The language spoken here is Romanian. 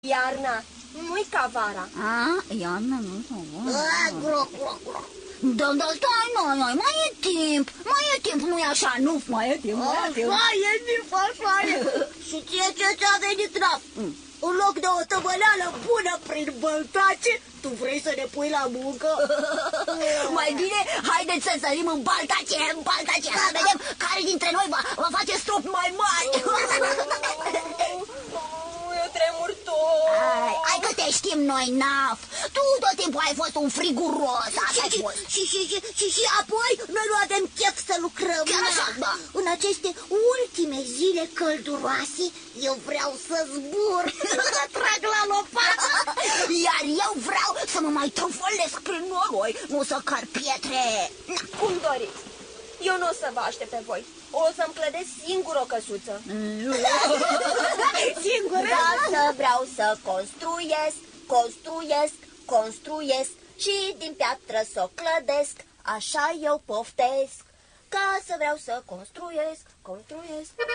Iarna, nu-i ca vara. Iarna nu. Da, stai, noi, mai e timp, nu-i așa, nu, mai e timp. Mai e timp, așa e. Și ce ți-a venit, Raf? În loc de o tămăleală bună prin băltace, tu vrei să ne pui la muncă? Mai bine, haideți să sărim în baltace, să vedem care dintre noi va face strop mai mari. Eu tremur tot. Hai că te știm noi, Naf. Tu tot timpul ai fost un friguros. Și apoi noi nu avem chef să lucrăm. Chiar așa, da. În aceste ultime zile călduroase, eu vreau să zbur, să trag la lopată. Iar eu vreau să mă mai trufălesc prin noroi, nu să car pietre. Cum doriți. Eu nu o să vă aștept pe voi. O să-mi clădesc singur o căsuță. Singur? Dar vreau să construiesc și din piatră să o clădesc. Așa eu poftesc. Ca să vreau să construiesc.